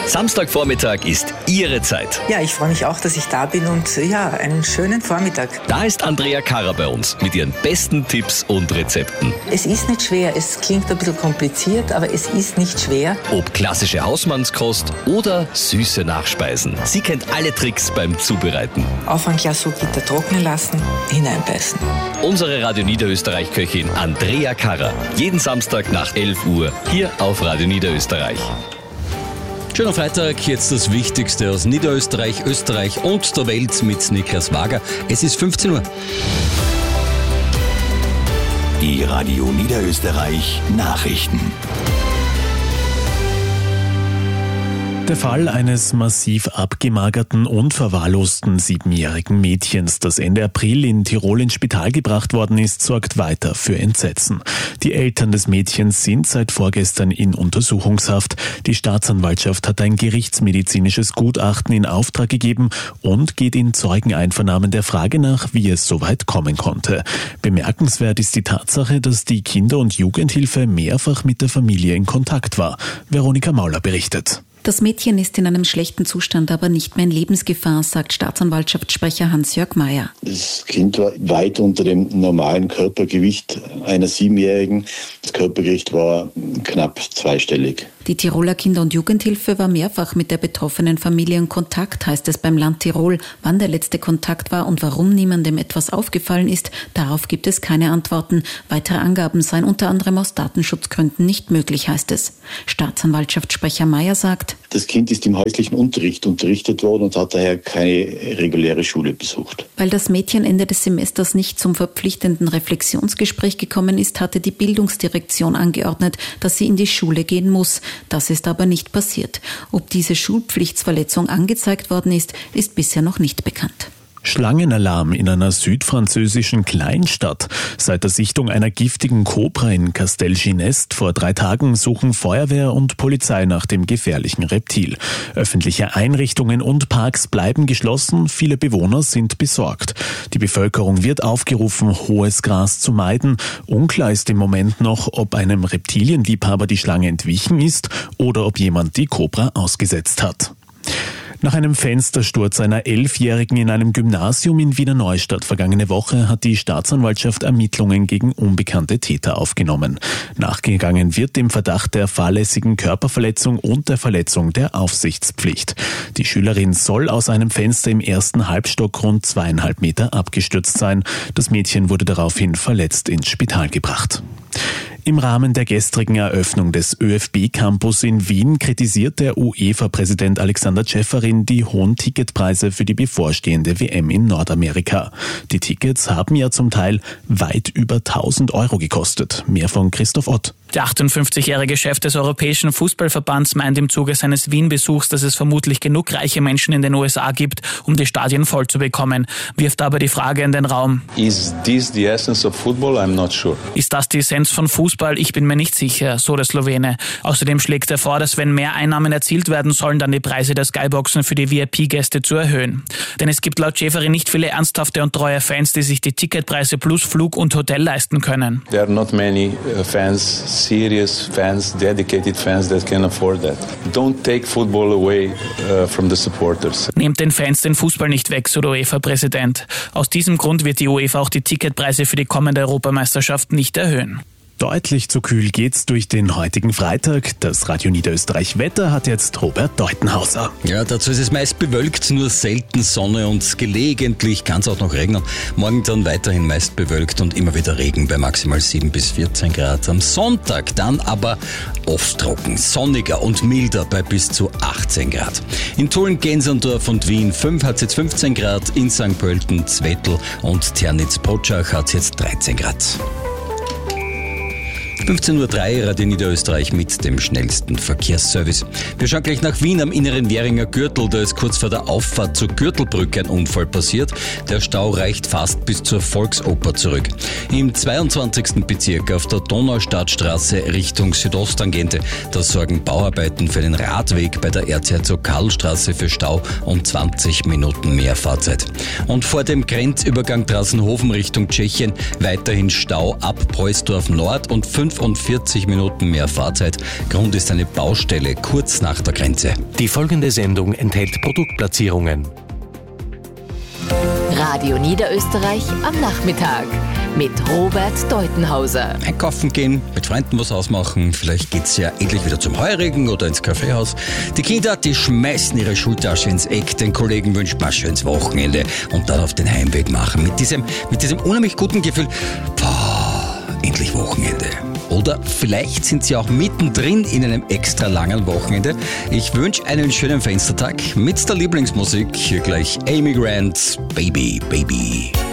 Samstagvormittag ist Ihre Zeit. Ja, ich freue mich auch, dass ich da bin und einen schönen Vormittag. Da ist Andrea Karrer bei uns mit ihren besten Tipps und Rezepten. Es ist nicht schwer, es klingt ein bisschen kompliziert, aber es ist nicht schwer. Ob klassische Hausmannskost oder süße Nachspeisen. Sie kennt alle Tricks beim Zubereiten. Auf ein Glas Gitter trocknen lassen, hineinbeißen. Unsere Radio Niederösterreich-Köchin Andrea Karrer. Jeden Samstag nach 11 Uhr hier auf Radio Niederösterreich. Schöner Freitag, jetzt das Wichtigste aus Niederösterreich, Österreich und der Welt mit Niklas Wager. Es ist 15 Uhr. Die Radio Niederösterreich Nachrichten. Der Fall eines massiv abgemagerten und verwahrlosten 7-jährigen Mädchens, das Ende April in Tirol ins Spital gebracht worden ist, sorgt weiter für Entsetzen. Die Eltern des Mädchens sind seit vorgestern in Untersuchungshaft. Die Staatsanwaltschaft hat ein gerichtsmedizinisches Gutachten in Auftrag gegeben und geht in Zeugeneinvernahmen der Frage nach, wie es so weit kommen konnte. Bemerkenswert ist die Tatsache, dass die Kinder- und Jugendhilfe mehrfach mit der Familie in Kontakt war. Veronika Mauler berichtet. Das Mädchen ist in einem schlechten Zustand, aber nicht mehr in Lebensgefahr, sagt Staatsanwaltschaftssprecher Hans-Jörg Mayer. Das Kind war weit unter dem normalen Körpergewicht einer 7-Jährigen. Das Körpergewicht war knapp zweistellig. Die Tiroler Kinder- und Jugendhilfe war mehrfach mit der betroffenen Familie in Kontakt, heißt es beim Land Tirol. Wann der letzte Kontakt war und warum niemandem etwas aufgefallen ist, darauf gibt es keine Antworten. Weitere Angaben seien unter anderem aus Datenschutzgründen nicht möglich, heißt es. Staatsanwaltschaftssprecher Mayer sagt: Das Kind ist im häuslichen Unterricht unterrichtet worden und hat daher keine reguläre Schule besucht. Weil das Mädchen Ende des Semesters nicht zum verpflichtenden Reflexionsgespräch gekommen ist, hatte die Bildungsdirektion angeordnet, dass sie in die Schule gehen muss. Das ist aber nicht passiert. Ob diese Schulpflichtsverletzung angezeigt worden ist, ist bisher noch nicht bekannt. Schlangenalarm in einer südfranzösischen Kleinstadt. Seit der Sichtung einer giftigen Kobra in Castelginest vor 3 Tagen suchen Feuerwehr und Polizei nach dem gefährlichen Reptil. Öffentliche Einrichtungen und Parks bleiben geschlossen, viele Bewohner sind besorgt. Die Bevölkerung wird aufgerufen, hohes Gras zu meiden. Unklar ist im Moment noch, ob einem Reptilienliebhaber die Schlange entwichen ist oder ob jemand die Kobra ausgesetzt hat. Nach einem Fenstersturz einer 11-Jährigen in einem Gymnasium in Wiener Neustadt vergangene Woche hat die Staatsanwaltschaft Ermittlungen gegen unbekannte Täter aufgenommen. Nachgegangen wird dem Verdacht der fahrlässigen Körperverletzung und der Verletzung der Aufsichtspflicht. Die Schülerin soll aus einem Fenster im ersten Halbstock rund 2,5 Meter abgestürzt sein. Das Mädchen wurde daraufhin verletzt ins Spital gebracht. Im Rahmen der gestrigen Eröffnung des ÖFB-Campus in Wien kritisiert der UEFA-Präsident Alexander Ceferin die hohen Ticketpreise für die bevorstehende WM in Nordamerika. Die Tickets haben ja zum Teil weit über 1.000 € gekostet. Mehr von Christoph Ott. Der 58-jährige Chef des Europäischen Fußballverbands meint im Zuge seines Wien-Besuchs, dass es vermutlich genug reiche Menschen in den USA gibt, um die Stadien voll zu bekommen, wirft aber die Frage in den Raum. Is this the essence of football? I'm not sure. Ist das die Essenz von Fußball? Ich bin mir nicht sicher, so der Slowene. Außerdem schlägt er vor, dass wenn mehr Einnahmen erzielt werden sollen, dann die Preise der Skyboxen für die VIP-Gäste zu erhöhen. Denn es gibt laut Ceferin nicht viele ernsthafte und treue Fans, die sich die Ticketpreise plus Flug und Hotel leisten können. There are not many fans, serious fans, dedicated fans that can afford that. Don't take football away from the supporters. Nehmt den Fans den Fußball nicht weg, so der UEFA-Präsident. Aus diesem Grund wird die UEFA auch die Ticketpreise für die kommende Europameisterschaft nicht erhöhen. Deutlich zu kühl geht's durch den heutigen Freitag. Das Radio Niederösterreich Wetter hat jetzt Robert Deutenhauser. Ja, dazu ist es meist bewölkt, nur selten Sonne und gelegentlich kann es auch noch regnen. Morgen dann weiterhin meist bewölkt und immer wieder Regen bei maximal 7 bis 14 Grad. Am Sonntag dann aber oft trocken, sonniger und milder bei bis zu 18 Grad. In Tulln, Gensendorf und Wien 5 hat es jetzt 15 Grad, in St. Pölten, Zwettl und Ternitz-Potschach hat es jetzt 13 Grad. 15.03 Uhr, Radio Niederösterreich mit dem schnellsten Verkehrsservice. Wir schauen gleich nach Wien am inneren Währinger Gürtel. Da ist kurz vor der Auffahrt zur Gürtelbrücke ein Unfall passiert. Der Stau reicht fast bis zur Volksoper zurück. Im 22. Bezirk auf der Donaustadtstraße Richtung Südosttangente, da sorgen Bauarbeiten für den Radweg bei der Erzherzog-Karl-Straße für Stau und 20 Minuten mehr Fahrzeit. Und vor dem Grenzübergang Trassenhofen Richtung Tschechien weiterhin Stau ab Preusdorf Nord und 5 45 Minuten mehr Fahrzeit. Grund ist eine Baustelle kurz nach der Grenze. Die folgende Sendung enthält Produktplatzierungen. Radio Niederösterreich am Nachmittag mit Robert Deutenhauser. Einkaufen gehen, mit Freunden was ausmachen, vielleicht geht's ja endlich wieder zum Heurigen oder ins Kaffeehaus. Die Kinder, die schmeißen ihre Schultasche ins Eck, den Kollegen wünschen man schönes Wochenende und dann auf den Heimweg machen. Mit diesem unheimlich guten Gefühl, endlich Wochenende. Oder vielleicht sind Sie auch mittendrin in einem extra langen Wochenende. Ich wünsche einen schönen Fenstertag mit der Lieblingsmusik. Hier gleich Amy Grant, Baby, Baby.